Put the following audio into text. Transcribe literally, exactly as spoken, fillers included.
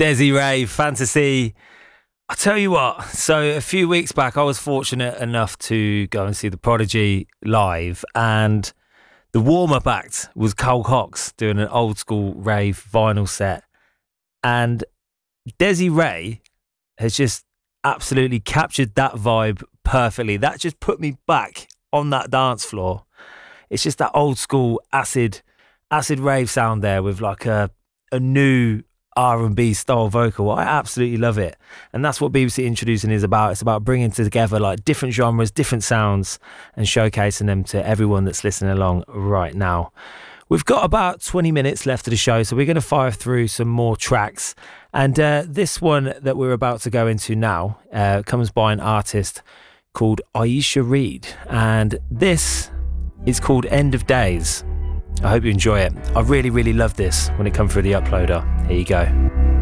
Desi Ray, Fantasy. I tell you what, so a few weeks back, I was fortunate enough to go and see The Prodigy live, and the warm-up act was Carl Cox doing an old school rave vinyl set. And Desi Ray has just absolutely captured that vibe perfectly. That just put me back on that dance floor. It's just that old school acid acid rave sound there with like a a new R and B style vocal. I absolutely love it. And that's what B B C Introducing is about. It's about bringing together like different genres, different sounds, and showcasing them to everyone that's listening along right now. We've got about twenty minutes left of the show, so we're going to fire through some more tracks. And uh, this one that we're about to go into now uh, comes by an artist called Aisha Reed. And this is called End of Days. I hope you enjoy it. I really, really love this when it comes through the uploader. Here you go.